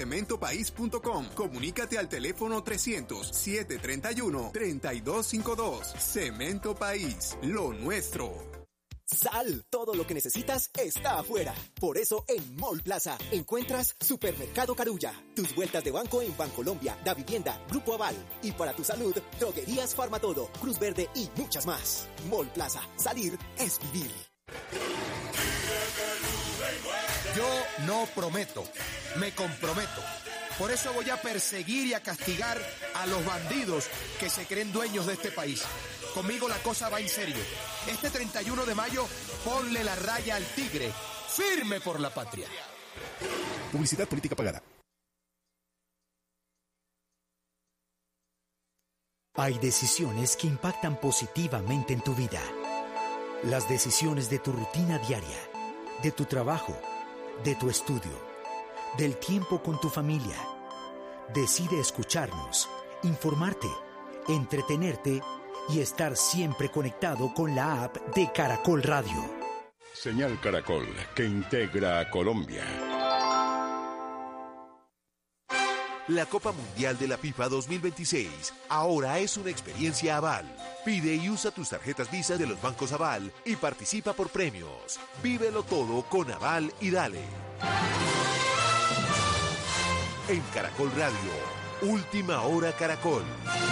Cementopaís.com. Comunícate al teléfono 300-731-3252. Cemento País, lo nuestro. Sal, todo lo que necesitas está afuera. Por eso en Mall Plaza encuentras Supermercado Carulla, tus vueltas de banco en Bancolombia, Davivienda, Grupo Aval y para tu salud, Droguerías Farmatodo, Cruz Verde y muchas más. Mall Plaza, salir es vivir. Yo no prometo, me comprometo. Por eso voy a perseguir y a castigar a los bandidos que se creen dueños de este país. Conmigo la cosa va en serio. Este 31 de mayo, ponle la raya al tigre. Firme por la patria. Publicidad política pagada. Hay decisiones que impactan positivamente en tu vida. Las decisiones de tu rutina diaria, de tu trabajo, de tu estudio, del tiempo con tu familia. Decide escucharnos, informarte, entretenerte y estar siempre conectado con la app de Caracol Radio. Señal Caracol, que integra a Colombia. La Copa Mundial de la FIFA 2026 ahora es una experiencia Aval. Pide y usa tus tarjetas Visa de los bancos Aval y participa por premios. Vívelo todo con Aval y dale. En Caracol Radio, Última Hora Caracol.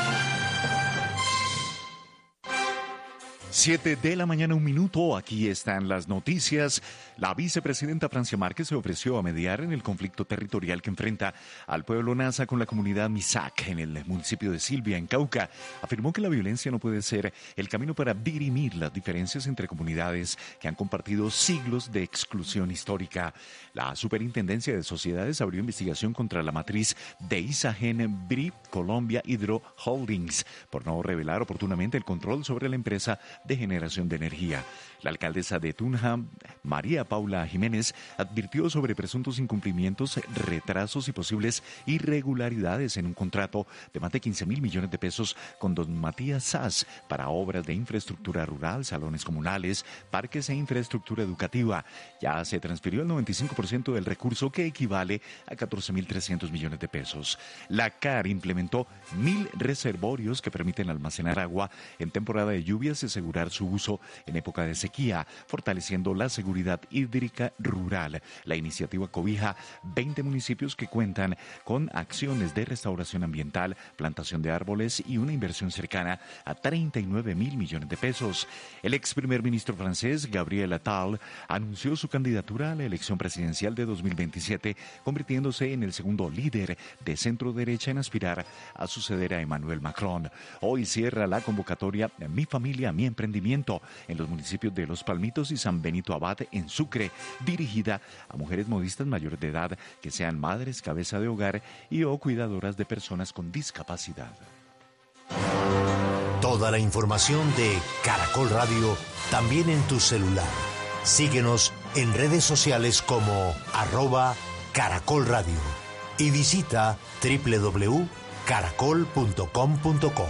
7:01 a.m. Aquí están las noticias. La vicepresidenta Francia Márquez se ofreció a mediar en el conflicto territorial que enfrenta al pueblo Nasa con la comunidad Misak en el municipio de Silvia, en Cauca. Afirmó que la violencia no puede ser el camino para dirimir las diferencias entre comunidades que han compartido siglos de exclusión histórica. La Superintendencia de Sociedades abrió investigación contra la matriz de Isagen BRI Colombia Hydro Holdings por no revelar oportunamente el control sobre la empresa de generación de energía. La alcaldesa de Tunja, María Paula Jiménez, advirtió sobre presuntos incumplimientos, retrasos y posibles irregularidades en un contrato de más de 15.000 millones de pesos con don Matías Sass para obras de infraestructura rural, salones comunales, parques e infraestructura educativa. Ya se transfirió el 95% del recurso, que equivale a 14.300 millones de pesos. La CAR implementó 1.000 reservorios que permiten almacenar agua en temporada de lluvias y asegurar su uso en época de sequía, fortaleciendo la seguridad hídrica rural. La iniciativa cobija 20 municipios que cuentan con acciones de restauración ambiental, plantación de árboles y una inversión cercana a 39.000 millones de pesos. El ex primer ministro francés, Gabriel Attal, anunció su candidatura a la elección presidencial de 2027, convirtiéndose en el segundo líder de centro derecha en aspirar a suceder a Emmanuel Macron. Hoy cierra la convocatoria Mi Familia, Mi Emprendimiento en los municipios de Los Palmitos y San Benito Abad, en Sucre, dirigida a mujeres modistas mayores de edad que sean madres, cabeza de hogar y o cuidadoras de personas con discapacidad. Toda la información de Caracol Radio también en tu celular. Síguenos en redes sociales como @Caracol Radio y visita www.caracol.com.co.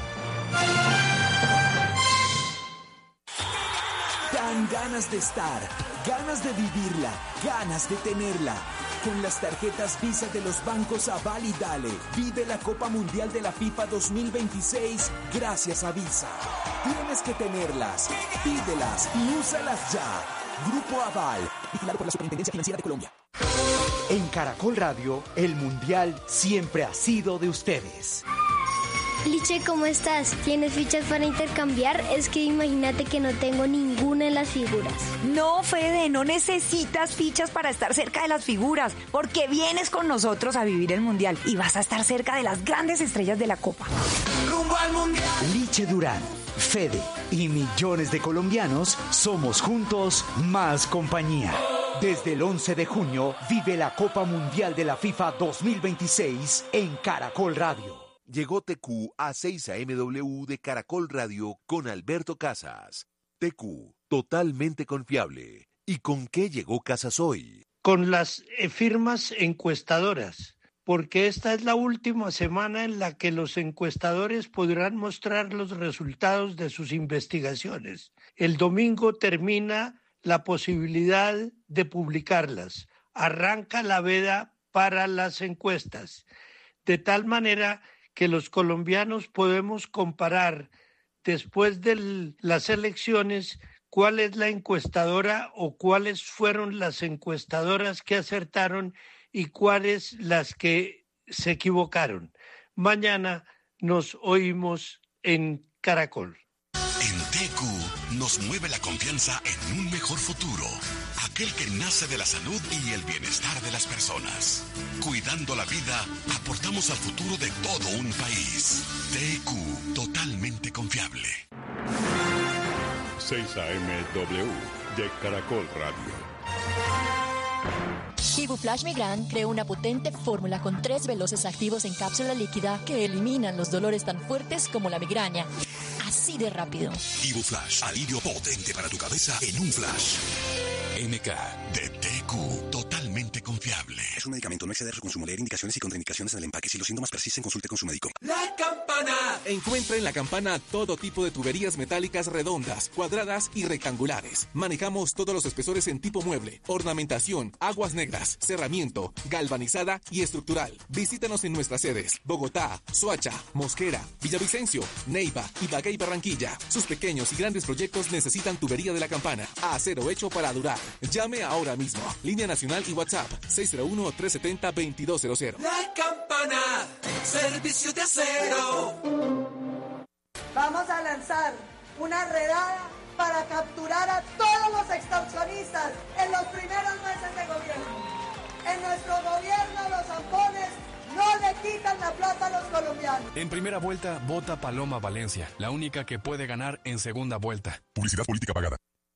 Dan ganas de estar, ganas de vivirla, ganas de tenerla. Con las tarjetas Visa de los bancos Aval y Dale, vive la Copa Mundial de la FIFA 2026 gracias a Visa. Tienes que tenerlas, pídelas y úsalas ya. Grupo Aval, vigilado por la Superintendencia Financiera de Colombia. En Caracol Radio, el Mundial siempre ha sido de ustedes. Liche, ¿cómo estás? ¿Tienes fichas para intercambiar? Es que imagínate que no tengo ninguna en las figuras. No, Fede, no necesitas fichas para estar cerca de las figuras, porque vienes con nosotros a vivir el Mundial y vas a estar cerca de las grandes estrellas de la Copa. ¡Rumbo al Mundial! Liche Durán, Fede y millones de colombianos somos juntos más compañía. Desde el 11 de junio vive la Copa Mundial de la FIFA 2026 en Caracol Radio. Llegó TQ a 6 AMW de Caracol Radio con Alberto Casas. TQ, totalmente confiable. ¿Y con qué llegó Casas hoy? Con las firmas encuestadoras, porque esta es la última semana en la que los encuestadores podrán mostrar los resultados de sus investigaciones. El domingo termina la posibilidad de publicarlas. Arranca la veda para las encuestas, de tal manera que los colombianos podemos comparar después de las elecciones cuál es la encuestadora o cuáles fueron las encuestadoras que acertaron y cuáles las que se equivocaron. Mañana nos oímos en Caracol. En TQ nos mueve la confianza en un mejor futuro, aquel que nace de la salud y el bienestar de las personas. Cuidando la vida, aportamos al futuro de todo un país. TQ, totalmente confiable. 6 AM-W de Caracol Radio. Ibuflash Migran creó una potente fórmula con 3 veloces activos en cápsula líquida que eliminan los dolores tan fuertes como la migraña. Así de rápido. Ibuflash, alivio potente para tu cabeza en un flash. MK de TQ, totalmente confiable. Es un medicamento, no exceder su consumo. Leer indicaciones y contraindicaciones en el empaque. Si los síntomas persisten, consulte con su médico. ¡La Campana! Encuentra en La Campana todo tipo de tuberías metálicas redondas, cuadradas y rectangulares. Manejamos todos los espesores en tipo mueble, ornamentación, aguas negras, cerramiento, galvanizada y estructural. Visítanos en nuestras sedes: Bogotá, Soacha, Mosquera, Villavicencio, Neiva, Ibagué y Barranquilla. Sus pequeños y grandes proyectos necesitan tubería de La Campana. Acero hecho para durar. Llame ahora mismo. Línea nacional y WhatsApp 601-370-2200. La Campana, servicio de acero. Vamos a lanzar una redada para capturar a todos los extorsionistas en los primeros meses de gobierno. En nuestro gobierno los zampones no le quitan la plata a los colombianos. En primera vuelta, vota Paloma Valencia, la única que puede ganar en segunda vuelta. Publicidad política pagada.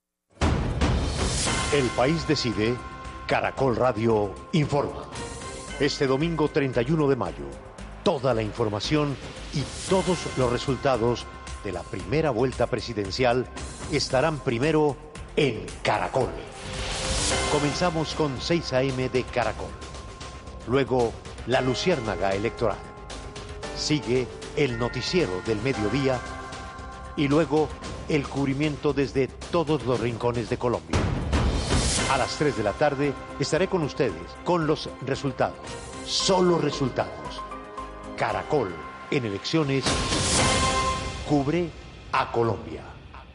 El país decide. Caracol Radio informa. Este domingo 31 de mayo, toda la información y todos los resultados de la primera vuelta presidencial estarán primero en Caracol. Comenzamos con 6 AM de Caracol. Luego, la Luciérnaga Electoral. Sigue el noticiero del mediodía y luego el cubrimiento desde todos los rincones de Colombia. A las 3 de la tarde estaré con ustedes con los resultados. Solo resultados. Caracol en elecciones cubre a Colombia.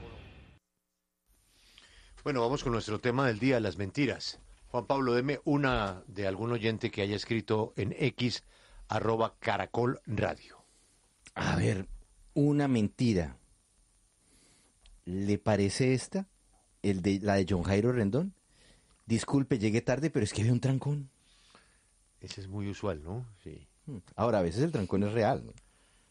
Bueno, vamos con nuestro tema del día, las mentiras. Juan Pablo, deme una de algún oyente que haya escrito en X, @Caracol Radio. A ver, una mentira. ¿Le parece esta? La de John Jairo Rendón. Disculpe, llegué tarde, pero es que había un trancón. Ese es muy usual, ¿no? Sí. Ahora, a veces el trancón es real, ¿no?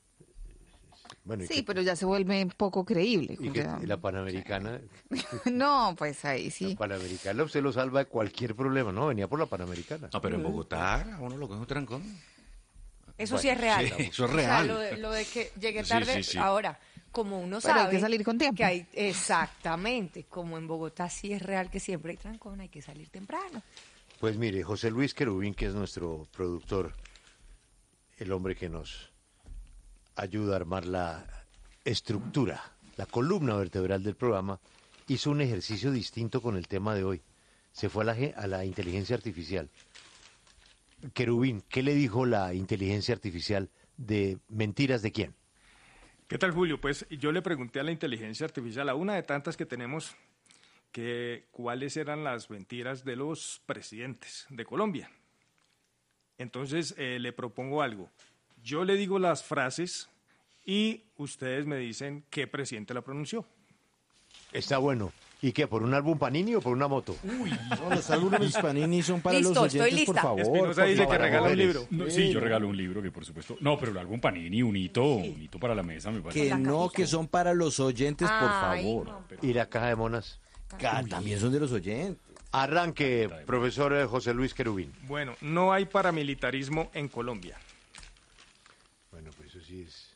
Bueno, sí, pero ya se vuelve poco creíble. ¿Y la Panamericana? No, pues ahí sí. La Panamericana usted lo salva de cualquier problema, ¿no? Venía por la Panamericana. No, pero en Bogotá a uno lo coge un trancón. Eso bueno, sí es real. Sí, eso es real. O sea, lo de que llegue tarde, sí. Ahora, como uno pero sabe... hay que salir con tiempo. Que hay, exactamente, como en Bogotá sí es real que siempre hay trancón, hay que salir temprano. Pues mire, José Luis Querubín, que es nuestro productor, el hombre que nos ayuda a armar la estructura, la columna vertebral del programa, hizo un ejercicio distinto con el tema de hoy. Se fue a la inteligencia artificial. Querubín, ¿qué le dijo la inteligencia artificial de mentiras de quién? ¿Qué tal, Julio? Pues yo le pregunté a la inteligencia artificial, a una de tantas que tenemos, que cuáles eran las mentiras de los presidentes de Colombia. Entonces, le propongo algo. Yo le digo las frases y ustedes me dicen qué presidente la pronunció. Está bueno. ¿Y qué? ¿Por un álbum Panini o por una moto? Uy, no, los álbumes Panini son para los oyentes, por favor. Espinosa dice que regala un libro. No, sí, yo regalo un libro, que por supuesto... No, pero el álbum Panini, un hito para la mesa, me parece. Que no, que son para los oyentes, por favor. No, ¿y la caja de monas? También son de los oyentes. Arranque, profesor José Luis Querubín. Bueno, no hay paramilitarismo en Colombia. Bueno, pues eso sí es...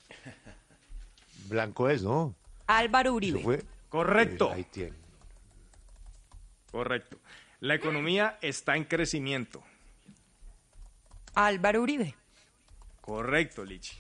Blanco es, ¿no? Álvaro Uribe. Eso fue... Correcto. Ahí tiene. Correcto. La economía está en crecimiento. Álvaro Uribe. Correcto, Lichi.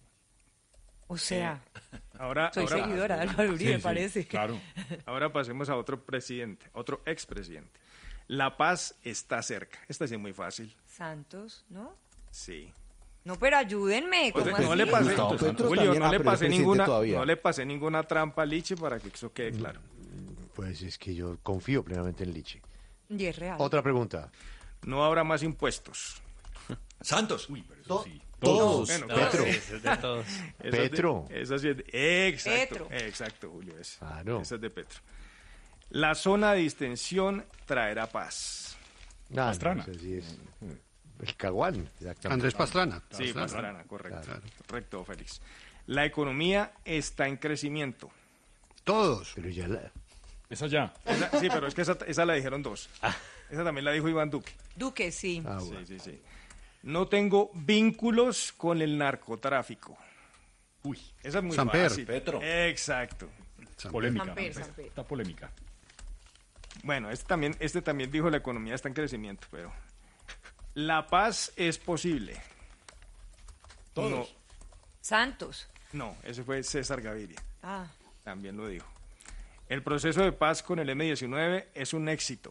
O sea, ahora seguidora de Álvaro Uribe, sí, parece. Claro. Ahora pasemos a otro presidente, otro expresidente. La paz está cerca. Esta sí es muy fácil. Santos, ¿no? Sí. No, pero ayúdenme. Pues ¿Cómo no así? le pasé, Julio, no le pasé todavía. ninguna trampa a Liche para que eso quede claro. Pues es que yo confío plenamente en Liche. Y es real. Otra pregunta. No habrá más impuestos. Santos. Uy, pero eso sí. Todos. Bueno, Petro. de todos. Esa Petro. Esa sí es exacto. Petro. Exacto, Julio. Claro. Esa es de Petro. La zona de distensión traerá paz. Pastrana. No sé si es el Caguán. Exactamente. Andrés Pastrana. Sí, Pastrana, correcto. Claro. Correcto, Félix. La economía está en crecimiento. Todos. Pero ya Esa ya. Sí, pero es que esa la dijeron dos. Esa también la dijo Iván Duque. Duque, sí. bueno. Sí. No tengo vínculos con el narcotráfico. Uy. Esa es muy Samper. fácil. Petro. Exacto. Polémica. Samper. Está polémica. Bueno, este también dijo la economía está en crecimiento, pero la paz es posible. Todos. Santos. No, ese fue César Gaviria. Ah. También lo dijo. El proceso de paz con el M-19 es un éxito.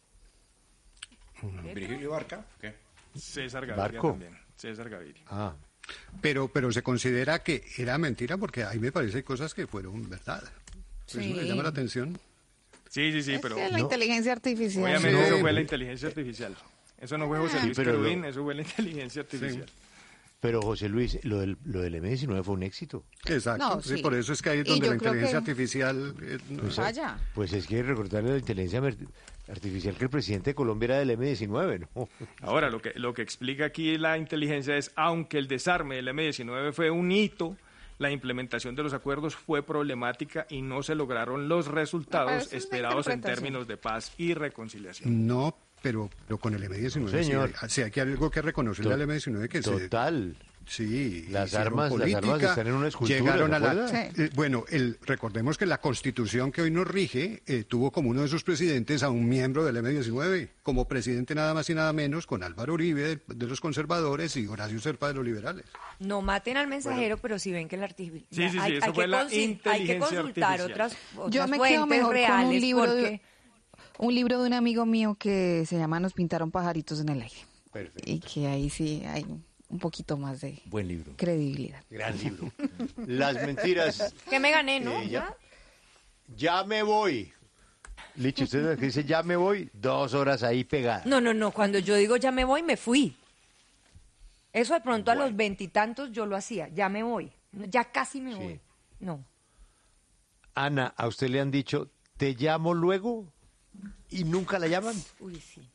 Virgilio Barca. ¿Qué? César Gaviria Barco. también. César Gaviria. Ah. Pero se considera que era mentira porque ahí me parece cosas que fueron verdad. Pues Sí. me llama la atención. Sí, Es pero que la inteligencia artificial. obviamente Sí. eso fue la inteligencia artificial. Eso no fue José Luis pero Querubín, eso fue la inteligencia artificial. Pero José Luis, lo del M-19 fue un éxito. Exacto. No, sí, sí. por eso es que ahí es Y donde yo la creo inteligencia que- artificial... Vaya. Pues es que recordarle a la inteligencia artificial que el presidente de Colombia era del M-19, ¿no? Ahora, lo que explica aquí la inteligencia es, aunque el desarme del M-19 fue un hito, la implementación de los acuerdos fue problemática y no se lograron los Pero resultados eso es una esperados en interpretación. términos de paz y reconciliación. No, pero con el M-19 sí, Señor. sí, hay algo que reconocerle al M-19 que Total. Sí, Las hicieron armas política, están en una escultura, llegaron ¿se a la... acuerda? bueno, recordemos que la Constitución que hoy nos rige tuvo como uno de sus presidentes a un miembro del M-19, como presidente nada más y nada menos con Álvaro Uribe de los conservadores y Horacio Serpa de los liberales. No maten al mensajero, pero si ven que la artificial... Sí, eso fue la hay que inteligencia consultar artificial. otras Yo me quedo fuentes mejor con reales un libro, porque... un libro de un amigo mío que se llama Nos pintaron pajaritos en el aire. Perfecto. Y que ahí sí hay un poquito más de Buen libro. credibilidad. Gran libro. Las mentiras. Que me gané, ¿no? Ya me voy. Licho, usted dice ya me voy, 2 horas ahí pegada. No. Cuando yo digo ya me voy, me fui. Eso de pronto a los 20 y tantos yo lo hacía. Ya me voy. Ya casi me voy. No. Ana, ¿a usted le han dicho te llamo luego y nunca la llaman? Uy, sí.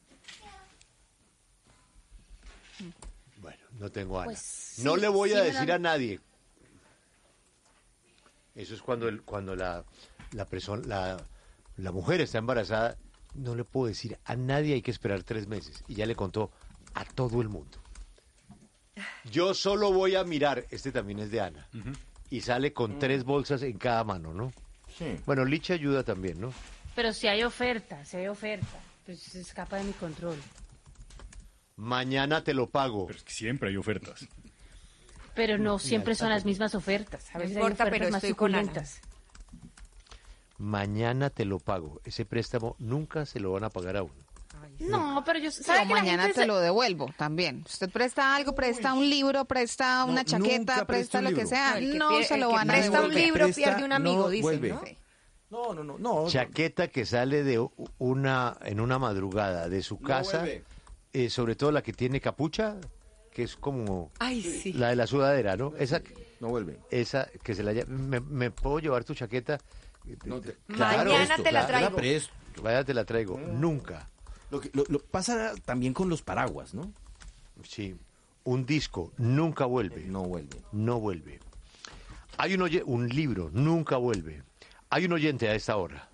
Bueno, no tengo Ana. Pues sí, no le voy sí a me decir la- a nadie. Eso es cuando la persona, la mujer está embarazada, no le puedo decir a nadie, hay que esperar 3 meses. Y ya le contó a todo el mundo. Yo solo voy a mirar, este también es de Ana, y sale con 3 bolsas en cada mano, ¿no? Sí. Bueno, Licha ayuda también, ¿no? Pero si hay oferta, pues se escapa de mi control. Mañana te lo pago. Pero es que siempre hay ofertas. Pero no siempre son las mismas ofertas. A No veces importa, hay pero ofertas más estoy con Ana. suculentas. Mañana te lo pago. Ese préstamo nunca se lo van a pagar a uno. No, pero yo... Pero ¿sabe que la mañana gente te lo devuelvo también. Usted presta algo, presta un libro, presta una chaqueta, nunca presta preste lo un que libro. sea. El que No pie- se el lo que van a presta un devolver. libro, Presta, pierde un amigo, no dicen, vuelve. ¿no? No. Chaqueta que sale de en una madrugada de su casa, vuelve. sobre todo la que tiene capucha, que es como Ay, sí. la de la sudadera, ¿no? No vuelve. Esa que se la ¿Me puedo llevar tu chaqueta? No te- Mañana te la traigo. Vaya, te la traigo. Nunca. Lo pasa también con los paraguas, ¿no? Sí. Un disco nunca vuelve. No vuelve. No vuelve. Hay un libro, nunca vuelve. Hay un oyente a esta hora.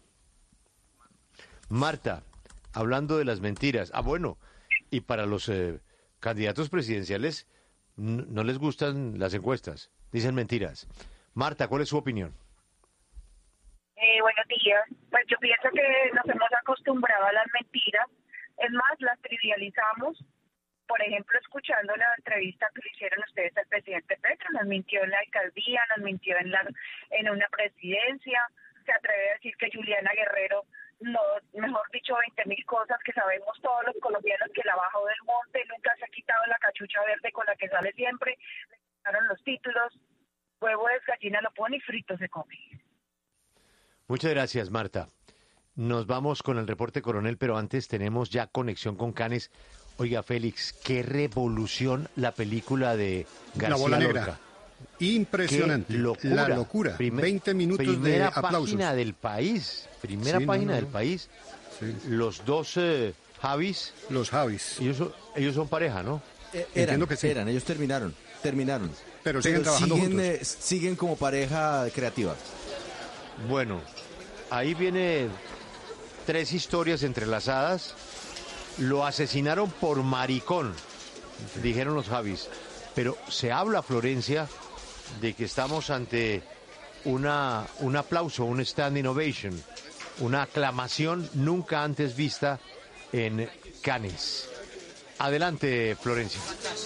Marta, hablando de las mentiras. Bueno, y para los candidatos presidenciales no les gustan las encuestas, dicen mentiras. Marta, ¿cuál es su opinión? Buenos días. Pues yo pienso que nos hemos acostumbrado a las mentiras. Es más, las trivializamos. Por ejemplo, escuchando la entrevista que le hicieron ustedes al presidente Petro, nos mintió en la alcaldía, nos mintió en una presidencia, se atreve a decir que Juliana Guerrero, no, mejor dicho, 20.000 cosas que sabemos todos los colombianos que la bajó del monte, nunca se ha quitado la cachucha verde con la que sale siempre, le quitaron los títulos, huevo de gallina lo pone y frito se come. Muchas gracias, Marta. Nos vamos con el reporte coronel, pero antes tenemos ya conexión con Cannes. Oiga, Félix, qué revolución la película de García La Bola Negra. Lorca. Impresionante. Qué locura. La locura. 20 minutos de primera aplausos. Página del país. Primera Sí, página no. del país. Sí. Los dos Javis. Los Javis. Ellos son pareja, ¿no? Entiendo que sí. Ellos terminaron. Pero siguen trabajando juntos. Siguen como pareja creativa. Bueno, ahí viene 3 historias entrelazadas. Lo asesinaron por maricón, dijeron los Javis. Pero se habla, Florencia, de que estamos ante un aplauso, un standing ovation, una aclamación nunca antes vista en Cannes. Adelante, Florencia.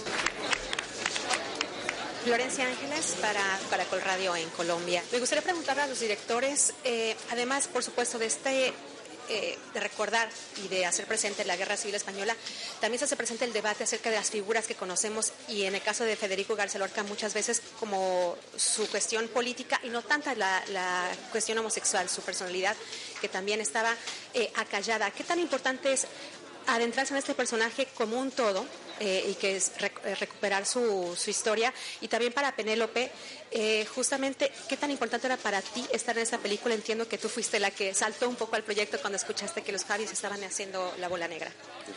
Florencia Ángeles para Caracol Radio en Colombia. Me gustaría preguntarle a los directores, además, por supuesto, de recordar y de hacer presente la Guerra Civil Española, también se hace presente el debate acerca de las figuras que conocemos y en el caso de Federico García Lorca muchas veces como su cuestión política y no tanta la cuestión homosexual, su personalidad que también estaba acallada. ¿Qué tan importante es adentrarse en este personaje como un todo y que es recuperar su historia? Y también para Penélope, justamente, ¿qué tan importante era para ti estar en esta película? Entiendo que tú fuiste la que saltó un poco al proyecto cuando escuchaste que los Javis estaban haciendo La Bola Negra.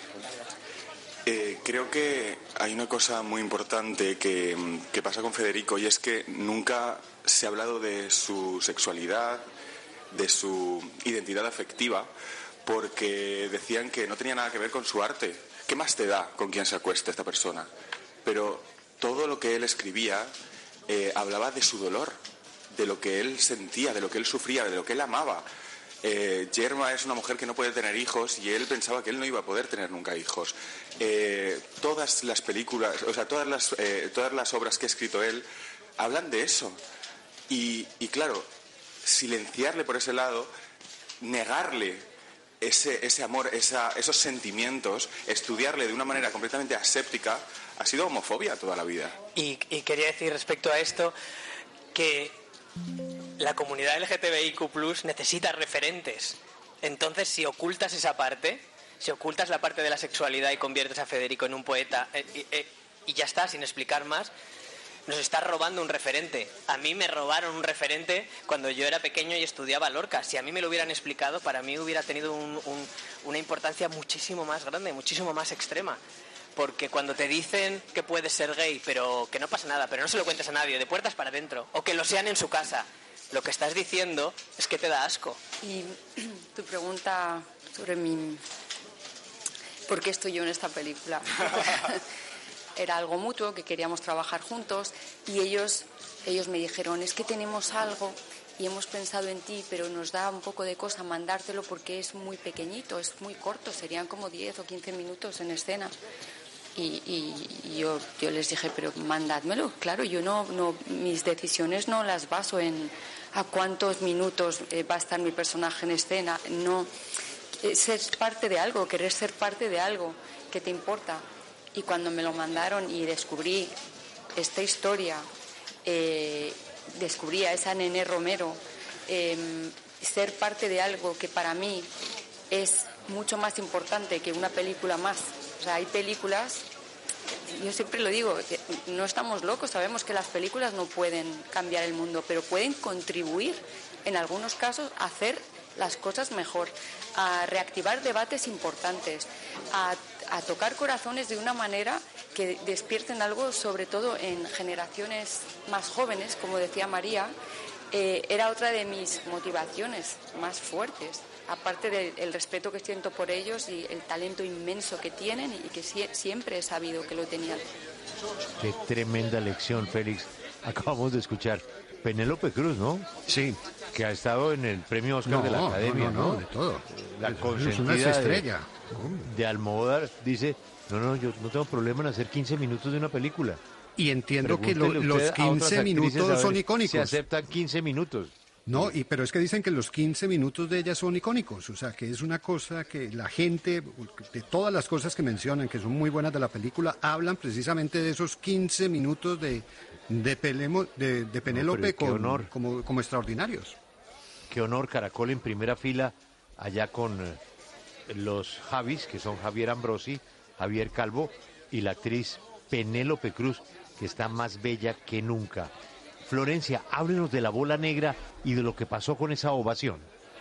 Creo que hay una cosa muy importante que pasa con Federico y es que nunca se ha hablado de su sexualidad, de su identidad afectiva, porque decían que no tenía nada que ver con su arte. ¿Qué más te da con quién se acueste esta persona? Pero todo lo que él escribía hablaba de su dolor, de lo que él sentía, de lo que él sufría, de lo que él amaba. Yerma es una mujer que no puede tener hijos y él pensaba que él no iba a poder tener nunca hijos. Todas las películas, o sea, todas las obras que ha escrito él hablan de eso. Y claro, silenciarle por ese lado, negarle ese amor, esos sentimientos, estudiarle de una manera completamente aséptica, ha sido homofobia toda la vida. Y quería decir respecto a esto que la comunidad LGTBIQ+ necesita referentes. Entonces, si ocultas esa parte, si ocultas la parte de la sexualidad y conviertes a Federico en un poeta y ya está, sin explicar más, nos está robando un referente. A mí me robaron un referente cuando yo era pequeño y estudiaba Lorca. Si a mí me lo hubieran explicado, para mí hubiera tenido una importancia muchísimo más grande, muchísimo más extrema. Porque cuando te dicen que puedes ser gay, pero que no pasa nada, pero no se lo cuentes a nadie, de puertas para adentro, o que lo sean en su casa, lo que estás diciendo es que te da asco. Y tu pregunta sobre por qué estoy yo en esta película. Era algo mutuo, que queríamos trabajar juntos y ellos me dijeron, es que tenemos algo y hemos pensado en ti, pero nos da un poco de cosa mandártelo porque es muy pequeñito, es muy corto, serían como 10 o 15 minutos en escena. Y yo les dije, pero mandádmelo. Claro, yo no mis decisiones no las baso en a cuántos minutos va a estar mi personaje en escena. No, ser parte de algo, querer ser parte de algo que te importa. Y cuando me lo mandaron y descubrí esta historia, descubrí a esa Nené Romero, ser parte de algo que para mí es mucho más importante que una película más. O sea, hay películas, yo siempre lo digo, que no estamos locos, sabemos que las películas no pueden cambiar el mundo, pero pueden contribuir en algunos casos a hacer las cosas mejor, a reactivar debates importantes, a tocar corazones de una manera que despierten algo, sobre todo en generaciones más jóvenes, como decía María. Era otra de mis motivaciones más fuertes, aparte del respeto que siento por ellos y el talento inmenso que tienen y que siempre he sabido que lo tenían. Qué tremenda lección, Félix. Acabamos de escuchar Penélope Cruz, ¿no? Sí. Que ha estado en el premio Oscar de la Academia, ¿no? De todo. La Es una consentida estrella. de Almodóvar dice, yo no tengo problema en hacer 15 minutos de una película. Y entiendo que Pregúntele los usted a otras 15 actrices minutos a ver son si icónicos. se aceptan 15 minutos. No, pero es que dicen que los 15 minutos de ella son icónicos, o sea, que es una cosa que la gente, de todas las cosas que mencionan, que son muy buenas de la película, hablan precisamente de esos 15 minutos de Penélope como extraordinarios. Qué honor, Caracol en primera fila, allá con los Javis, que son Javier Ambrosi, Javier Calvo, y la actriz Penélope Cruz, que está más bella que nunca. Florencia, háblenos de la bola negra y de lo que pasó con esa ovación.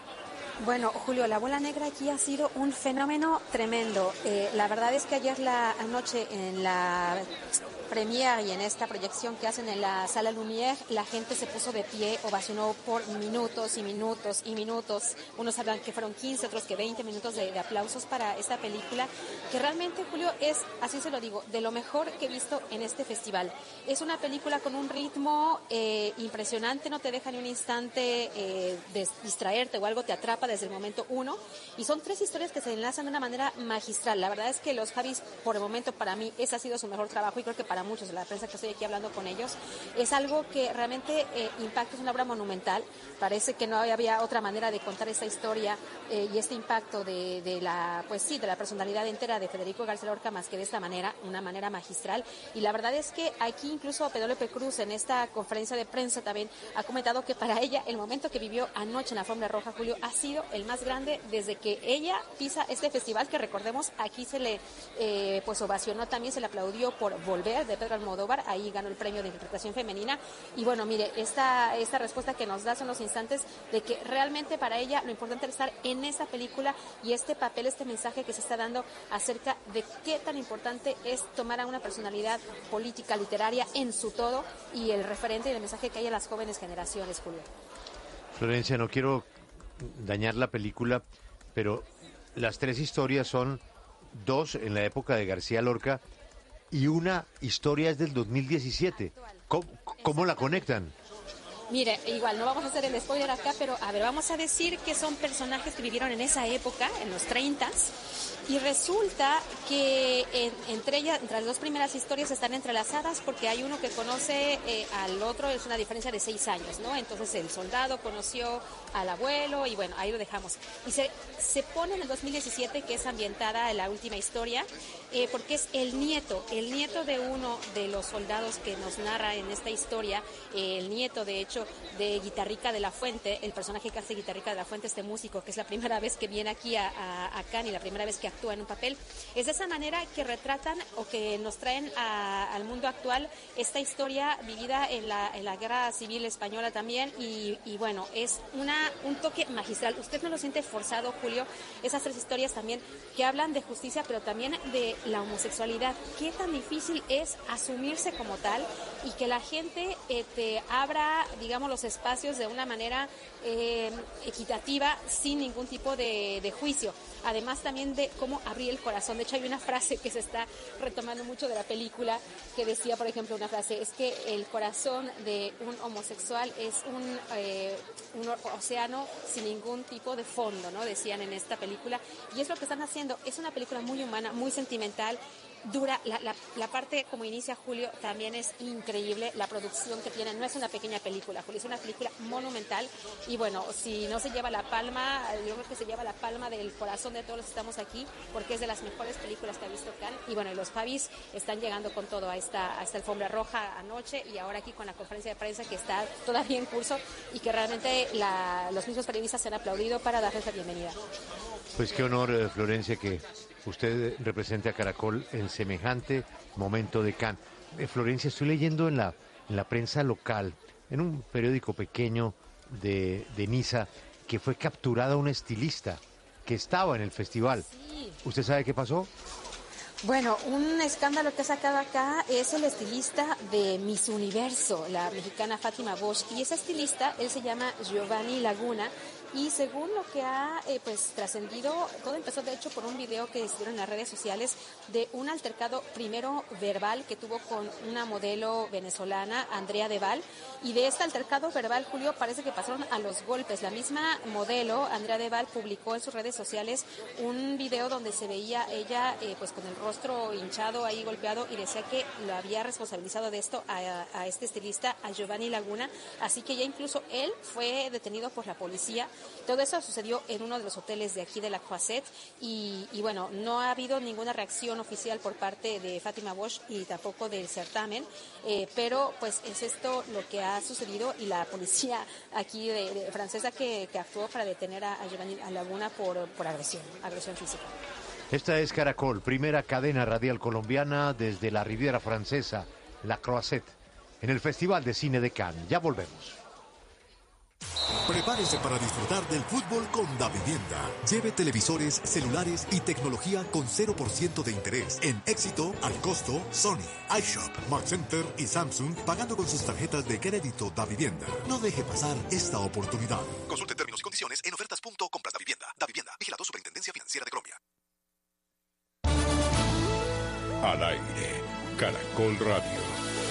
Bueno, Julio, la bola negra aquí ha sido un fenómeno tremendo. La verdad es que ayer anoche en la premiere y en esta proyección que hacen en la Sala Lumière, la gente se puso de pie, ovacionó por minutos y minutos y minutos. Unos hablan que fueron 15, otros que 20 minutos de aplausos para esta película, que realmente, Julio, es, así se lo digo, de lo mejor que he visto en este festival. Es una película con un ritmo impresionante, no te deja ni un instante distraerte o algo, te atrapa desde el momento uno, y son 3 historias que se enlazan de una manera magistral. La verdad es que los Javis, por el momento, para mí, ese ha sido su mejor trabajo, y creo que para muchos de la prensa que estoy aquí hablando con ellos, es algo que realmente impacta, es una obra monumental. Parece que no había otra manera de contar esta historia y este impacto de la personalidad entera de Federico García Lorca, más que de esta manera, una manera magistral. Y la verdad es que aquí incluso Penélope Cruz, en esta conferencia de prensa, también ha comentado que para ella el momento que vivió anoche en la Alfombra Roja, Julio, ha sido el más grande desde que ella pisa este festival, que recordemos, aquí se le ovacionó, también se le aplaudió por Volver, de Pedro Almodóvar. Ahí ganó el premio de interpretación femenina. Y bueno, mire, esta respuesta que nos da son los instantes de que realmente para ella lo importante es estar en esta película, y este papel, este mensaje que se está dando acerca de qué tan importante es tomar a una personalidad política, literaria en su todo, y el referente y el mensaje que hay en las jóvenes generaciones, Julio. Florencia, no quiero dañar la película, pero las 3 historias son 2 en la época de García Lorca y una historia es del 2017. ¿Cómo la conectan? Mire, igual, no vamos a hacer el spoiler acá, pero a ver, vamos a decir que son personajes que vivieron en esa época, en los 30s, y resulta que entre las 2 primeras historias están entrelazadas, porque hay uno que conoce al otro, es una diferencia de 6 años, ¿no? Entonces el soldado conoció al abuelo, y bueno, ahí lo dejamos. Y se pone en el 2017, que es ambientada en la última historia, porque es el nieto de uno de los soldados que nos narra en esta historia, el nieto, de hecho, de Guitarrica de la Fuente, el personaje que hace Guitarrica de la Fuente, este músico, que es la primera vez que viene aquí a Cannes y la primera vez que actúa en un papel. Es de esa manera que retratan o que nos traen al mundo actual esta historia vivida en la Guerra Civil Española también, y bueno, es un toque magistral. Usted no lo siente forzado, Julio, esas 3 historias también que hablan de justicia, pero también de la homosexualidad. Qué tan difícil es asumirse como tal, y que la gente te abra, digamos, los espacios de una manera equitativa, sin ningún tipo de juicio. Además también de cómo abrir el corazón. De hecho, hay una frase que se está retomando mucho de la película, que decía, por ejemplo, una frase, es que el corazón de un homosexual es un océano sin ningún tipo de fondo, ¿no? Decían en esta película. Y es lo que están haciendo. Es una película muy humana, muy sentimental, dura. La parte como inicia, Julio, también es increíble. La producción que tiene, no es una pequeña película, Julio, es una película monumental. Y bueno, si no se lleva la palma, yo creo que se lleva la palma del corazón de todos los que estamos aquí, porque es de las mejores películas que ha visto Cannes. Y bueno, y los Javis están llegando con todo a esta Alfombra Roja anoche, y ahora aquí con la conferencia de prensa que está todavía en curso, y que realmente los mismos periodistas se han aplaudido para darles la bienvenida. Pues qué honor, Florencia, que usted represente a Caracol en semejante momento de Cannes. Florencia, estoy leyendo en la prensa local, en un periódico pequeño de Niza, que fue capturada una estilista que estaba en el festival. Sí. ¿Usted sabe qué pasó? Bueno, un escándalo que ha sacado acá es el estilista de Miss Universo, la mexicana Fátima Bosch. Y ese estilista, él se llama Giovanni Laguna, Y según lo que ha pues trascendido, todo empezó de hecho por un video que se dieron en las redes sociales de un altercado primero verbal que tuvo con una modelo venezolana, Andrea Deval, y de este altercado verbal, Julio, parece que pasaron a los golpes. La misma modelo, Andrea Deval, publicó en sus redes sociales un video donde se veía ella pues con el rostro hinchado ahí golpeado, y decía que lo había responsabilizado de esto a este estilista, a Giovanni Laguna, así que ya incluso él fue detenido por la policía. Todo eso sucedió en uno de los hoteles de aquí de la Croisette y bueno, no ha habido ninguna reacción oficial por parte de Fátima Bosch y tampoco del certamen, pero pues es esto lo que ha sucedido, y la policía aquí de francesa que actuó para detener a Giovanni Laguna por agresión física. Esta es Caracol, primera cadena radial colombiana desde la Riviera Francesa, la Croisette, en el Festival de Cine de Cannes. Ya volvemos. Prepárese para disfrutar del fútbol con Davivienda. Lleve televisores, celulares y tecnología con 0% de interés. En Éxito, al costo, Sony, iShop, Mark Center y Samsung, pagando con sus tarjetas de crédito Davivienda. No deje pasar esta oportunidad. Consulte términos y condiciones en ofertas.compras Davivienda. Davivienda, vigilado Superintendencia Financiera de Colombia. Al aire, Caracol Radio.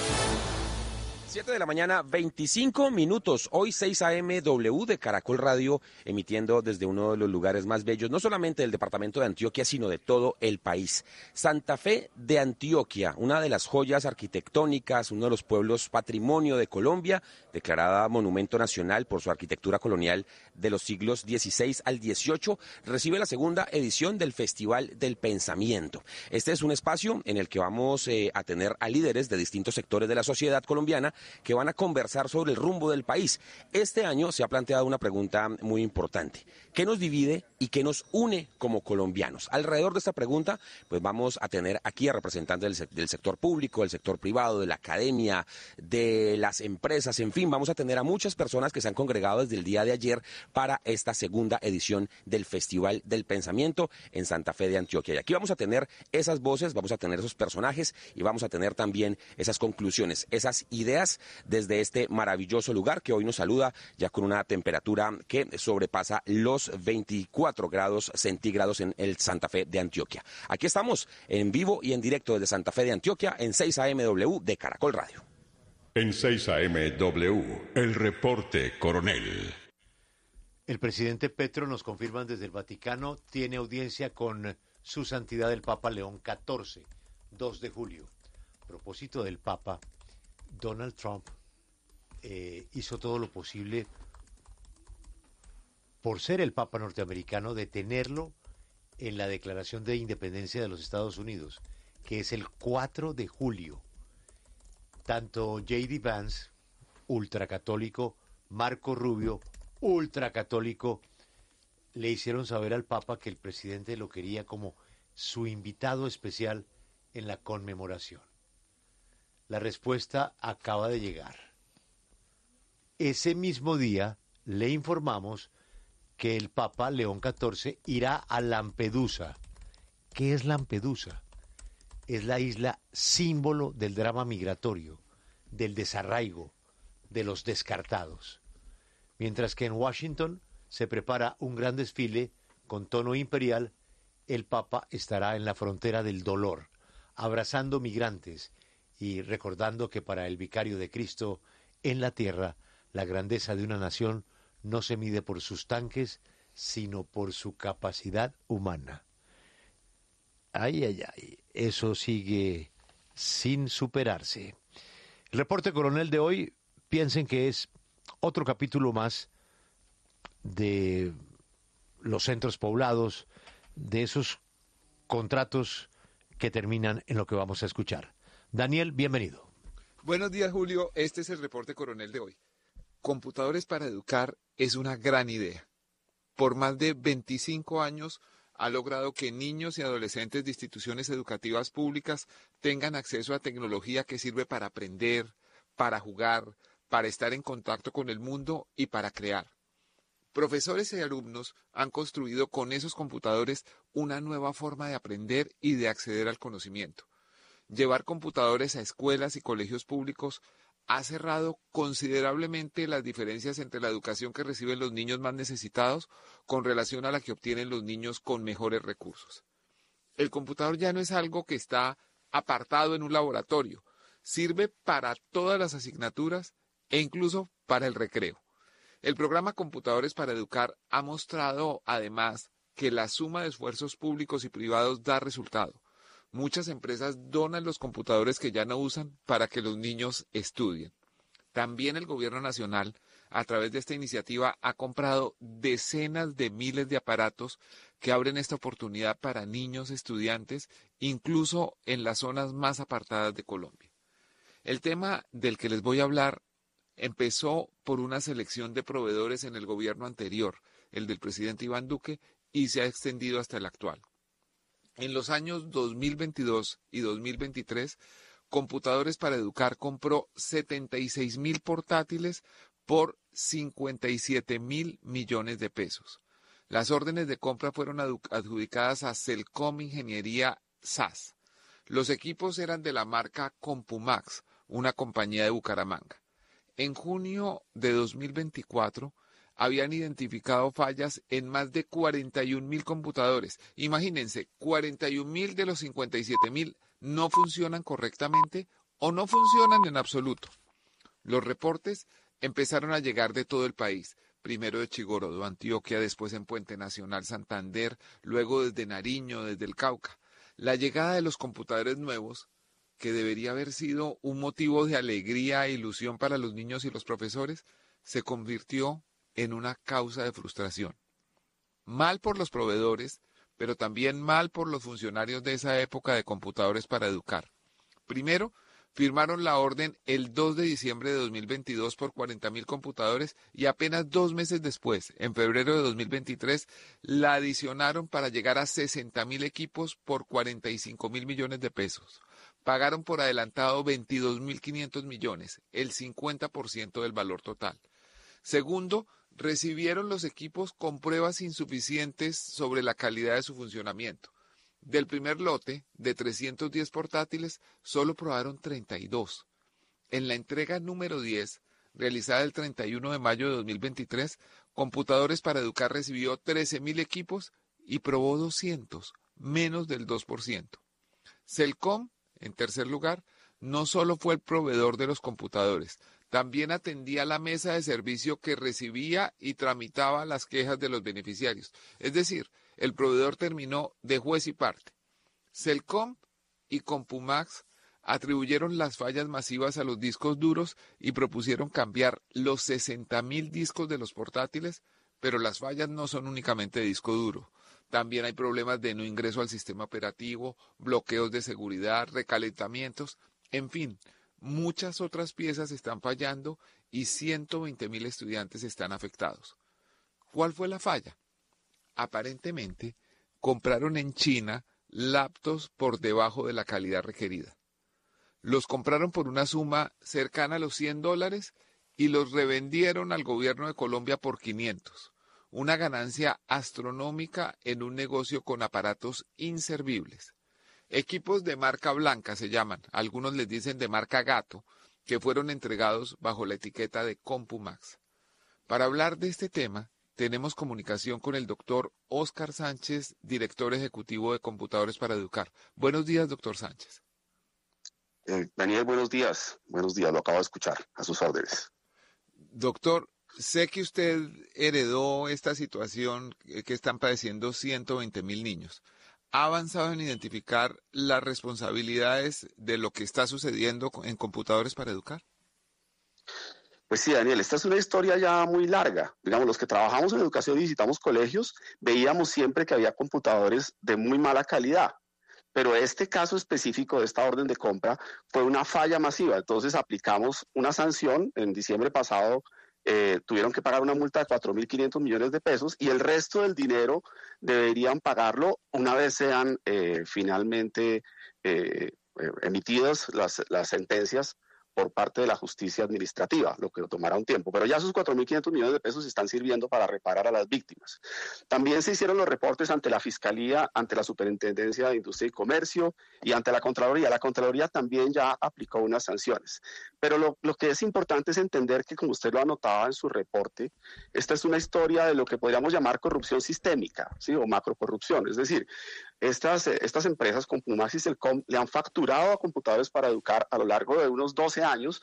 7 de la mañana, 25 minutos. Hoy 6 a.m. W de Caracol Radio, emitiendo desde uno de los lugares más bellos, no solamente del departamento de Antioquia, sino de todo el país. Santa Fe de Antioquia, una de las joyas arquitectónicas, uno de los pueblos patrimonio de Colombia, declarada Monumento Nacional por su arquitectura colonial de los siglos XVI al XVIII, recibe la segunda edición del Festival del Pensamiento. Este es un espacio en el que vamos a tener a líderes de distintos sectores de la sociedad colombiana que van a conversar sobre el rumbo del país. Este año se ha planteado una pregunta muy importante. ¿Qué nos divide y qué nos une como colombianos? Alrededor de esta pregunta, pues vamos a tener aquí a representantes del sector público, del sector privado, de la academia, de las empresas, en fin, vamos a tener a muchas personas que se han congregado desde el día de ayer para esta segunda edición del Festival del Pensamiento en Santa Fe de Antioquia. Y aquí vamos a tener esas voces, vamos a tener esos personajes y vamos a tener también esas conclusiones, esas ideas desde este maravilloso lugar que hoy nos saluda ya con una temperatura que sobrepasa los 24 grados centígrados en el Santa Fe de Antioquia. Aquí estamos en vivo y en directo desde Santa Fe de Antioquia en 6 AMW de Caracol Radio. En 6 AMW, el reporte coronel. El presidente Petro, nos confirman desde el Vaticano, tiene audiencia con su santidad el Papa León XIV, 2 de julio. A propósito del Papa, Donald Trump hizo todo lo posible por ser el Papa norteamericano, de tenerlo en la Declaración de Independencia de los Estados Unidos, que es el 4 de julio. Tanto J.D. Vance, ultracatólico, Marco Rubio, ultracatólico, le hicieron saber al Papa que el presidente lo quería como su invitado especial en la conmemoración. La respuesta acaba de llegar. Ese mismo día le informamos que el Papa León XIV irá a Lampedusa. ¿Qué es Lampedusa? Es la isla símbolo del drama migratorio, del desarraigo, de los descartados. Mientras que en Washington se prepara un gran desfile con tono imperial, el Papa estará en la frontera del dolor, abrazando migrantes y recordando que para el vicario de Cristo en la tierra, la grandeza de una nación no se mide por sus tanques, sino por su capacidad humana. Ay, ay, ay, eso sigue sin superarse. El reporte coronel de hoy, piensen que es otro capítulo más de los centros poblados, de esos contratos que terminan en lo que vamos a escuchar. Daniel, bienvenido. Buenos días, Julio. Este es el reporte coronel de hoy. Computadores para educar es una gran idea. Por más de 25 años ha logrado que niños y adolescentes de instituciones educativas públicas tengan acceso a tecnología que sirve para aprender, para jugar, para estar en contacto con el mundo y para crear. Profesores y alumnos han construido con esos computadores una nueva forma de aprender y de acceder al conocimiento. Llevar computadores a escuelas y colegios públicos ha cerrado considerablemente las diferencias entre la educación que reciben los niños más necesitados con relación a la que obtienen los niños con mejores recursos. El computador ya no es algo que está apartado en un laboratorio, sirve para todas las asignaturas e incluso para el recreo. El programa Computadores para Educar ha mostrado además que la suma de esfuerzos públicos y privados da resultado. Muchas empresas donan los computadores que ya no usan para que los niños estudien. También el gobierno nacional, a través de esta iniciativa, ha comprado decenas de miles de aparatos que abren esta oportunidad para niños estudiantes, incluso en las zonas más apartadas de Colombia. El tema del que les voy a hablar empezó por una selección de proveedores en el gobierno anterior, el del presidente Iván Duque, y se ha extendido hasta el actual. En los años 2022 y 2023, Computadores para Educar compró 76.000 portátiles por 57.000 millones de pesos. Las órdenes de compra fueron adjudicadas a Celcom Ingeniería SAS. Los equipos eran de la marca Compumax, una compañía de Bucaramanga. En junio de 2024, habían identificado fallas en más de 41.000 computadores. Imagínense, 41.000 de los 57.000 no funcionan correctamente o no funcionan en absoluto. Los reportes empezaron a llegar de todo el país, primero de Chigorodó, Antioquia, después en Puente Nacional, Santander, luego desde Nariño, desde el Cauca. La llegada de los computadores nuevos, que debería haber sido un motivo de alegría e ilusión para los niños y los profesores, se convirtió en una causa de frustración. Mal por los proveedores, pero también mal por los funcionarios de esa época de Computadores para Educar. Primero, firmaron la orden el 2 de diciembre de 2022 por 40.000 computadores y apenas 2 meses después, en febrero de 2023, la adicionaron para llegar a 60.000 equipos por 45.000 millones de pesos. Pagaron por adelantado 22.500 millones, el 50% del valor total. Segundo, recibieron los equipos con pruebas insuficientes sobre la calidad de su funcionamiento. Del primer lote, de 310 portátiles, solo probaron 32. En la entrega número 10, realizada el 31 de mayo de 2023, Computadores para Educar recibió 13.000 equipos y probó 200, menos del 2%. Celcom, en tercer lugar, no solo fue el proveedor de los computadores, también atendía la mesa de servicio que recibía y tramitaba las quejas de los beneficiarios. Es decir, el proveedor terminó de juez y parte. Celcom y Compumax atribuyeron las fallas masivas a los discos duros y propusieron cambiar los 60.000 discos de los portátiles, pero las fallas no son únicamente de disco duro. También hay problemas de no ingreso al sistema operativo, bloqueos de seguridad, recalentamientos, en fin, muchas otras piezas están fallando y 120.000 estudiantes están afectados. ¿Cuál fue la falla? Aparentemente, compraron en China laptops por debajo de la calidad requerida. Los compraron por una suma cercana a los $100 y los revendieron al gobierno de Colombia por 500. Una ganancia astronómica en un negocio con aparatos inservibles. Equipos de marca blanca se llaman, algunos les dicen de marca gato, que fueron entregados bajo la etiqueta de Compumax. Para hablar de este tema, tenemos comunicación con el doctor Óscar Sánchez, director ejecutivo de Computadores para Educar. Buenos días, doctor Sánchez. Daniel, buenos días. Buenos días, lo acabo de escuchar, a sus órdenes. Doctor, sé que usted heredó esta situación que están padeciendo 120.000 niños. ¿Ha avanzado en identificar las responsabilidades de lo que está sucediendo en Computadores para Educar? Pues sí, Daniel, esta es una historia ya muy larga. Digamos, los que trabajamos en educación y visitamos colegios, veíamos siempre que había computadores de muy mala calidad. Pero este caso específico de esta orden de compra fue una falla masiva. Entonces aplicamos una sanción. En diciembre pasado tuvieron que pagar una multa de 4.500 millones de pesos y el resto del dinero deberían pagarlo una vez sean finalmente emitidas las sentencias por parte de la justicia administrativa, lo que tomará un tiempo. Pero ya esos 4.500 millones de pesos están sirviendo para reparar a las víctimas. También se hicieron los reportes ante la Fiscalía, ante la Superintendencia de Industria y Comercio y ante la Contraloría. La Contraloría también ya aplicó unas sanciones. Pero lo que es importante es entender que, como usted lo anotaba en su reporte, esta es una historia de lo que podríamos llamar corrupción sistémica, ¿sí? O macrocorrupción. Es decir, estas empresas como Pumax y Celcom le han facturado a Computadores para Educar a lo largo de unos 12 años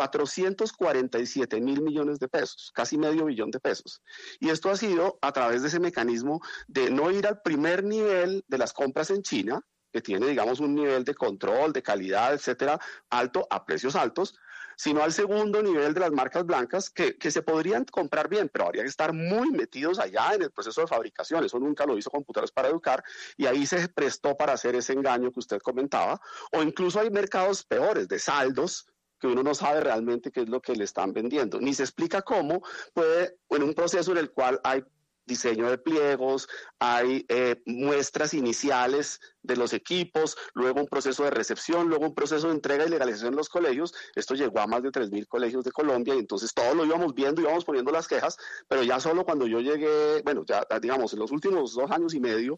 447.000 millones de pesos, casi $500 millón de pesos. Y esto ha sido a través de ese mecanismo de no ir al primer nivel de las compras en China, que tiene, digamos, un nivel de control, de calidad, etcétera, alto, a precios altos, sino al segundo nivel de las marcas blancas que se podrían comprar bien, pero habría que estar muy metidos allá en el proceso de fabricación. Eso nunca lo hizo Computadores para Educar y ahí se prestó para hacer ese engaño que usted comentaba. O incluso hay mercados peores, de saldos, que uno no sabe realmente qué es lo que le están vendiendo. Ni se explica cómo puede, en un proceso en el cual hay diseño de pliegos, hay muestras iniciales de los equipos, luego un proceso de recepción, luego un proceso de entrega y legalización en los colegios. Esto llegó a más de 3.000 colegios de Colombia y entonces todo lo íbamos viendo, íbamos poniendo las quejas, pero ya solo cuando yo llegué, bueno, ya digamos en los últimos 2 años y medio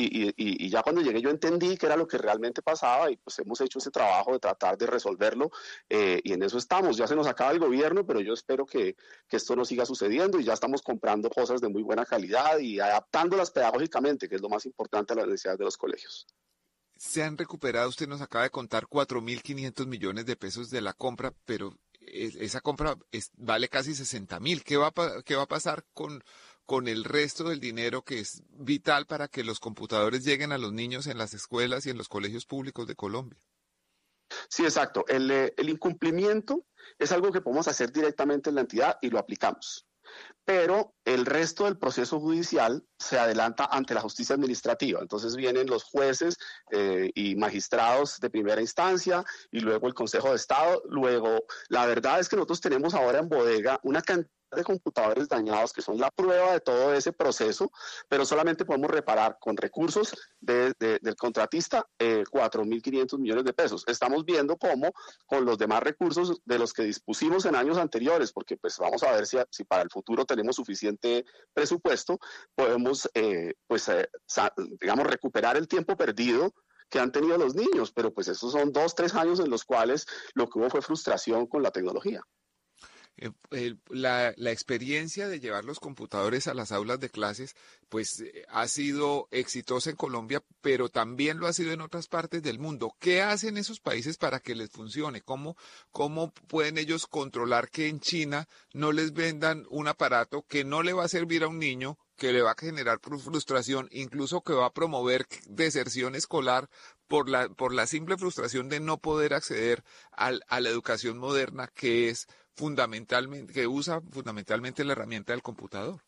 y ya cuando llegué yo entendí qué era lo que realmente pasaba y pues hemos hecho ese trabajo de tratar de resolverlo y en eso estamos. Ya se nos acaba el gobierno, pero yo espero que esto no siga sucediendo y ya estamos comprando cosas de muy buena calidad y adaptándolas pedagógicamente, que es lo más importante a las necesidades de los colegios. Se han recuperado, usted nos acaba de contar 4.500 millones de pesos de la compra, pero esa compra vale casi 60.000. ¿Qué va a pasar con el resto del dinero que es vital para que los computadores lleguen a los niños en las escuelas y en los colegios públicos de Colombia? Sí, exacto. El incumplimiento es algo que podemos hacer directamente en la entidad y lo aplicamos. Pero el resto del proceso judicial se adelanta ante la justicia administrativa. Entonces vienen los jueces y magistrados de primera instancia y luego el Consejo de Estado. Luego, la verdad es que nosotros tenemos ahora en bodega una cantidad de computadores dañados que son la prueba de todo ese proceso, pero solamente podemos reparar con recursos del contratista 4.500 millones de pesos. Estamos viendo cómo con los demás recursos de los que dispusimos en años anteriores, porque pues vamos a ver si para el futuro tenemos suficiente presupuesto, podemos digamos recuperar el tiempo perdido que han tenido los niños, pero pues esos son 2-3 años en los cuales lo que hubo fue frustración con la tecnología. La experiencia de llevar los computadores a las aulas de clases pues ha sido exitosa en Colombia, pero también lo ha sido en otras partes del mundo. ¿Qué hacen esos países para que les funcione? ¿Cómo pueden ellos controlar que en China no les vendan un aparato que no le va a servir a un niño, que le va a generar frustración, incluso que va a promover deserción escolar por la simple frustración de no poder acceder a la educación moderna que usa fundamentalmente la herramienta del computador?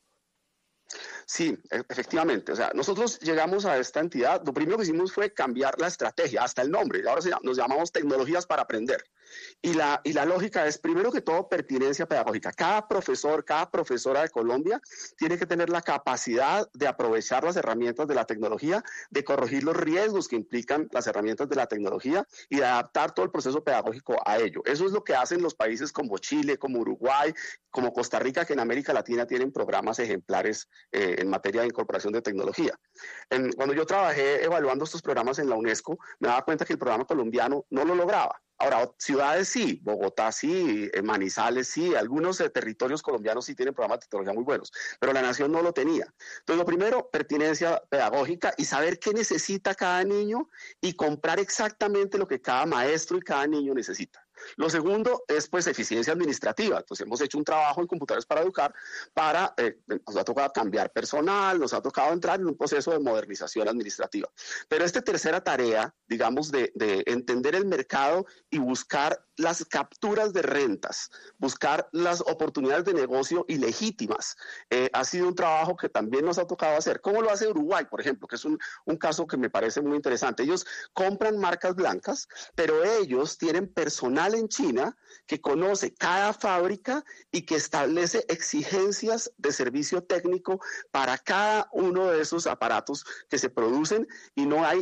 Sí, efectivamente. O sea, nosotros llegamos a esta entidad, lo primero que hicimos fue cambiar la estrategia, hasta el nombre. Ahora nos llamamos Tecnologías para Aprender. Y la lógica es, primero que todo, pertinencia pedagógica. Cada profesor, cada profesora de Colombia tiene que tener la capacidad de aprovechar las herramientas de la tecnología, de corregir los riesgos que implican las herramientas de la tecnología y de adaptar todo el proceso pedagógico a ello. Eso es lo que hacen los países como Chile, como Uruguay, como Costa Rica, que en América Latina tienen programas ejemplares en materia de incorporación de tecnología. Cuando yo trabajé evaluando estos programas en la UNESCO, me daba cuenta que el programa colombiano no lo lograba. Ahora, ciudades sí, Bogotá sí, Manizales sí, algunos territorios colombianos sí tienen programas de tecnología muy buenos, pero la nación no lo tenía. Entonces, lo primero, pertinencia pedagógica y saber qué necesita cada niño y comprar exactamente lo que cada maestro y cada niño necesita. Lo segundo es pues eficiencia administrativa. Entonces hemos hecho un trabajo en Computadores para Educar nos ha tocado cambiar personal, nos ha tocado entrar en un proceso de modernización administrativa. Pero esta tercera tarea, digamos, de entender el mercado y buscar las capturas de rentas, buscar las oportunidades de negocio ilegítimas, ha sido un trabajo que también nos ha tocado hacer. ¿Cómo lo hace Uruguay, por ejemplo? Que es un caso que me parece muy interesante. Ellos compran marcas blancas, pero ellos tienen personal en China que conoce cada fábrica y que establece exigencias de servicio técnico para cada uno de esos aparatos que se producen y no hay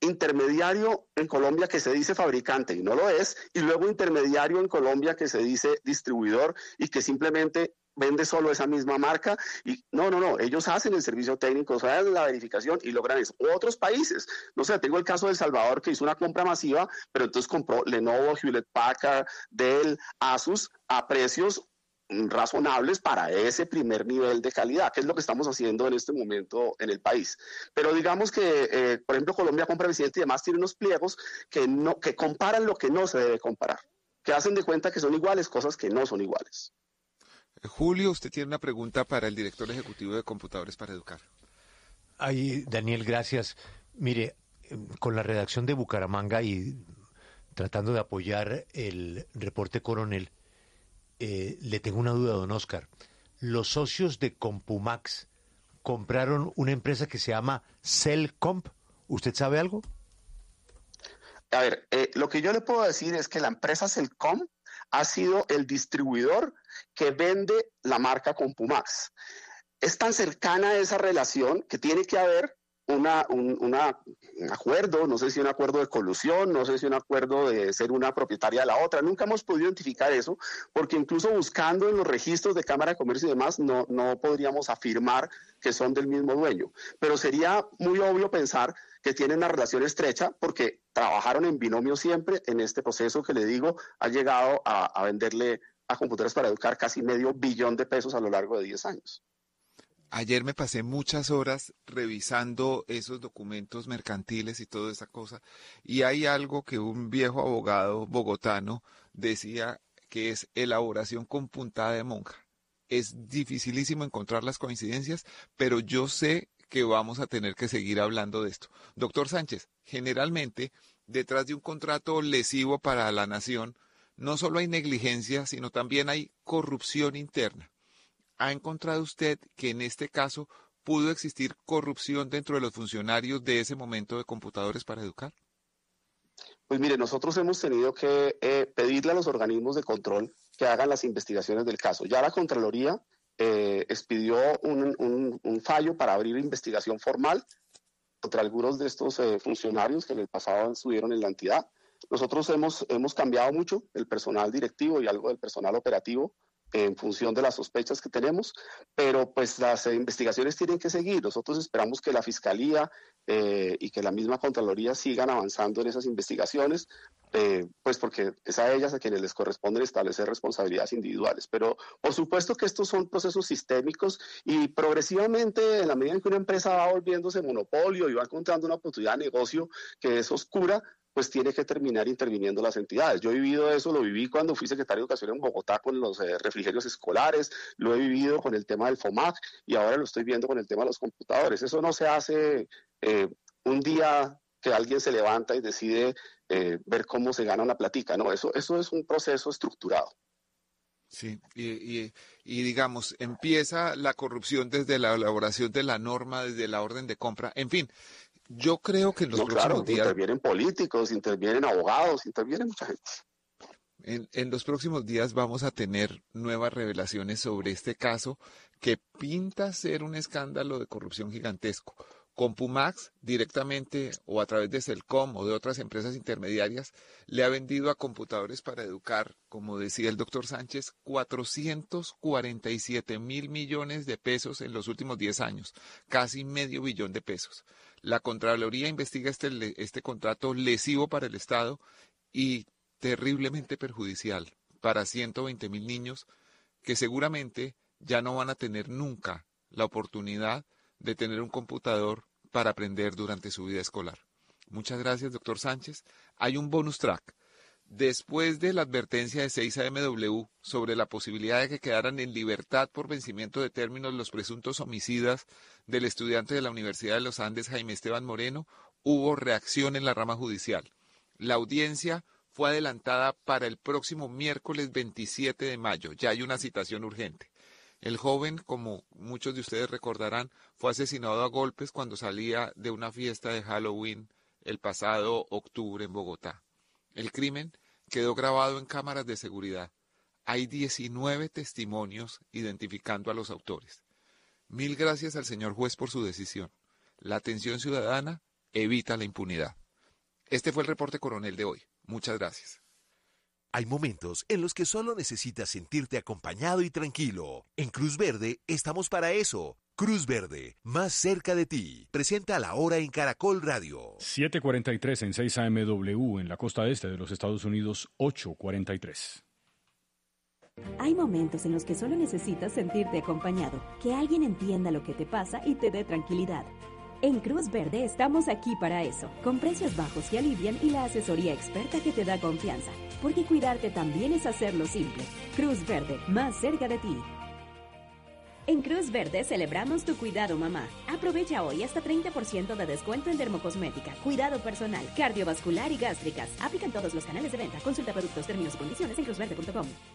intermediario en Colombia que se dice fabricante y no lo es, y luego intermediario en Colombia que se dice distribuidor y que simplemente vende solo esa misma marca. Y no, ellos hacen el servicio técnico, hacen la verificación y logran eso. Otros países, no sé, tengo el caso de El Salvador, que hizo una compra masiva, pero entonces compró Lenovo, Hewlett Packard, Dell, Asus a precios razonables para ese primer nivel de calidad, que es lo que estamos haciendo en este momento en el país. Pero digamos que, por ejemplo, Colombia Compra Eficiente y demás tiene unos pliegos que comparan lo que no se debe comparar, que hacen de cuenta que son iguales cosas que no son iguales. Julio, usted tiene una pregunta para el director ejecutivo de Computadores para Educar. Ay, Daniel, gracias. Mire, con la redacción de Bucaramanga y tratando de apoyar el reporte Coronel, le tengo una duda, don Oscar. Los socios de Compumax compraron una empresa que se llama Cellcomp. ¿Usted sabe algo? A ver, lo que yo le puedo decir es que la empresa Cellcomp ha sido el distribuidor que vende la marca Compumax. Es tan cercana esa relación que tiene que haber un acuerdo, no sé si un acuerdo de colusión, no sé si un acuerdo de ser una propietaria de la otra. Nunca hemos podido identificar eso, porque incluso buscando en los registros de Cámara de Comercio y demás, no podríamos afirmar que son del mismo dueño. Pero sería muy obvio pensar que tienen una relación estrecha, porque trabajaron en binomio siempre en este proceso que le digo, ha llegado a venderle a Computadores para Educar casi $500 millones de pesos a lo largo de 10 años. Ayer me pasé muchas horas revisando esos documentos mercantiles y toda esa cosa, y hay algo que un viejo abogado bogotano decía que es elaboración con puntada de monja. Es dificilísimo encontrar las coincidencias, pero yo sé que vamos a tener que seguir hablando de esto. Doctor Sánchez, generalmente detrás de un contrato lesivo para la nación, no solo hay negligencia, sino también hay corrupción interna. ¿Ha encontrado usted que en este caso pudo existir corrupción dentro de los funcionarios de ese momento de Computadores para Educar? Pues mire, nosotros hemos tenido que pedirle a los organismos de control que hagan las investigaciones del caso. Ya la Contraloría expidió un fallo para abrir investigación formal contra algunos de estos funcionarios que en el pasado estuvieron en la entidad. Nosotros hemos cambiado mucho el personal directivo y algo del personal operativo en función de las sospechas que tenemos, pero pues las investigaciones tienen que seguir. Nosotros esperamos que la Fiscalía y que la misma Contraloría sigan avanzando en esas investigaciones, pues porque es a ellas a quienes les corresponde establecer responsabilidades individuales. Pero por supuesto que estos son procesos sistémicos y progresivamente, en la medida en que una empresa va volviéndose monopolio y va encontrando una oportunidad de negocio que es oscura, pues tiene que terminar interviniendo las entidades. Yo he vivido eso, lo viví cuando fui secretario de Educación en Bogotá con los refrigerios escolares, lo he vivido con el tema del FOMAC y ahora lo estoy viendo con el tema de los computadores. Eso no se hace un día que alguien se levanta y decide ver cómo se gana una platica, no, eso es un proceso estructurado. Sí, y digamos, empieza la corrupción desde la elaboración de la norma, desde la orden de compra, en fin. Yo creo que en los próximos días... intervienen políticos, intervienen abogados, interviene mucha gente. En los próximos días vamos a tener nuevas revelaciones sobre este caso que pinta ser un escándalo de corrupción gigantesco. Compumax, directamente o a través de Cellcomp o de otras empresas intermediarias, le ha vendido a Computadores para Educar, como decía el doctor Sánchez, 447 mil millones de pesos en los últimos 10 años, casi $500 millones de pesos. La Contraloría investiga este contrato lesivo para el Estado y terriblemente perjudicial para 120.000 niños que seguramente ya no van a tener nunca la oportunidad de tener un computador para aprender durante su vida escolar. Muchas gracias, doctor Sánchez. Hay un bonus track. Después de la advertencia de 6AMW sobre la posibilidad de que quedaran en libertad por vencimiento de términos los presuntos homicidas del estudiante de la Universidad de los Andes, Jaime Esteban Moreno, hubo reacción en la rama judicial. La audiencia fue adelantada para el próximo miércoles 27 de mayo. Ya hay una citación urgente. El joven, como muchos de ustedes recordarán, fue asesinado a golpes cuando salía de una fiesta de Halloween el pasado octubre en Bogotá. El crimen quedó grabado en cámaras de seguridad. Hay 19 testimonios identificando a los autores. Mil gracias al señor juez por su decisión. La atención ciudadana evita la impunidad. Este fue el reporte coronel de hoy. Muchas gracias. Hay momentos en los que solo necesitas sentirte acompañado y tranquilo. En Cruz Verde estamos para eso. Cruz Verde, más cerca de ti. Presenta La Hora en Caracol Radio. 7:43 en 6 AMW en la costa este de los Estados Unidos, 8:43. Hay momentos en los que solo necesitas sentirte acompañado, que alguien entienda lo que te pasa y te dé tranquilidad. En Cruz Verde estamos aquí para eso, con precios bajos que alivian y la asesoría experta que te da confianza. Porque cuidarte también es hacerlo simple. Cruz Verde, más cerca de ti. En Cruz Verde celebramos tu cuidado, mamá. Aprovecha hoy hasta 30% de descuento en dermocosmética, cuidado personal, cardiovascular y gástricas. Aplican todos los canales de venta. Consulta productos, términos y condiciones en cruzverde.com.